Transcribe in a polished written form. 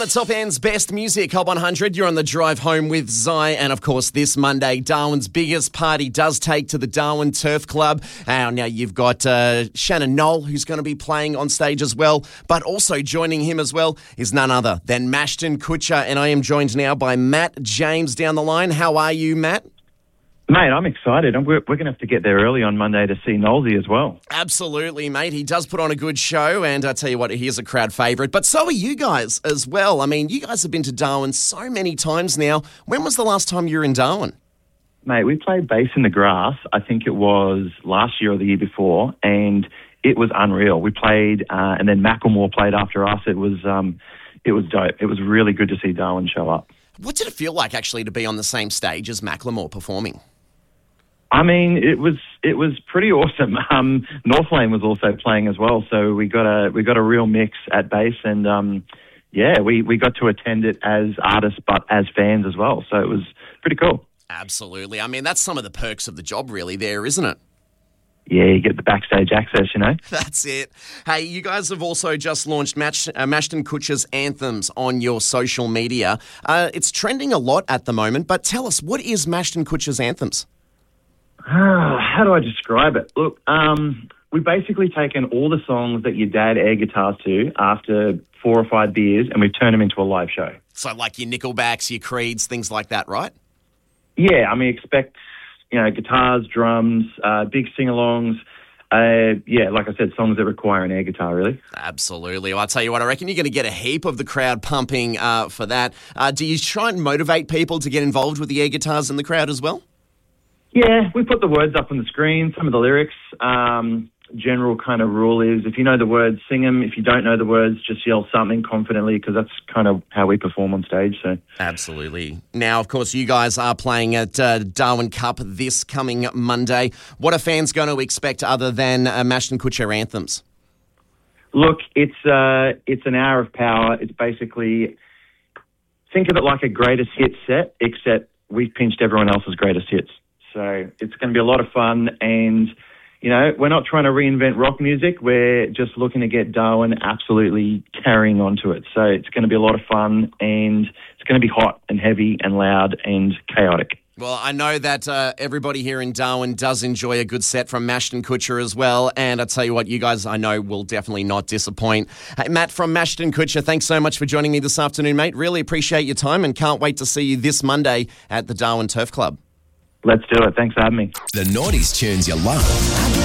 the Top End's best music, Hot 100. You're on the drive home with Zai. And, of course, this Monday, Darwin's biggest party does take to the Darwin Turf Club. Now you've got Shannon Knoll, who's going to be playing on stage as well. But also joining him as well is none other than Mashton Kutcher. And I am joined now by Matt James down the line. How are you, Matt? Mate, I'm excited. We're going to have to get there early on Monday to see Nolsey as well. Absolutely, mate. He does put on a good show, and I tell you what, he is a crowd favourite. But so are you guys as well. I mean, you guys have been to Darwin so many times now. When was the last time you were in Darwin? Mate, we played Bass in the Grass, I think it was last year or the year before, and it was unreal. We played, and then Macklemore played after us. It was dope. It was really good to see Darwin show up. What did it feel like, actually, to be on the same stage as Macklemore performing? I mean, it was pretty awesome. Northlane was also playing as well, so we got a real mix at Bass, and we got to attend it as artists but as fans as well. So it was pretty cool. Absolutely. I mean, that's some of the perks of the job, really. There, isn't it? Yeah, you get the backstage access, you know. That's it. Hey, you guys have also just launched Mashton Kutcher's Anthems on your social media. It's trending a lot at the moment, but tell us, what is Mashton Kutcher's Anthems? How do I describe it? Look, we've basically taken all the songs that your dad air guitars to after 4 or 5 beers, and we've turned them into a live show. So like your Nickelbacks, your Creeds, things like that, right? Yeah, I mean, expect, guitars, drums, big sing-alongs. Like I said, songs that require an air guitar, really. Absolutely. Well, I'll tell you what, I reckon you're going to get a heap of the crowd pumping for that. Do you try and motivate people to get involved with the air guitars in the crowd as well? Yeah, we put the words up on the screen, some of the lyrics. General kind of rule is if you know the words, sing them. If you don't know the words, just yell something confidently, because that's kind of how we perform on stage. So absolutely. Now, of course, you guys are playing at Darwin Cup this coming Monday. What are fans going to expect other than Mashton Kutcher Anthems? Look, it's an hour of power. It's basically, think of it like a greatest hits set, except we've pinched everyone else's greatest hits. So it's going to be a lot of fun, and, we're not trying to reinvent rock music. We're just looking to get Darwin absolutely carrying onto it. So it's going to be a lot of fun, and it's going to be hot and heavy and loud and chaotic. Well, I know that everybody here in Darwin does enjoy a good set from Mashton Kutcher as well, and I tell you what, you guys, I know, will definitely not disappoint. Hey, Matt from Mashton Kutcher, thanks so much for joining me this afternoon, mate. Really appreciate your time, and can't wait to see you this Monday at the Darwin Turf Club. Let's do it. Thanks for having me. The noughties tunes you love.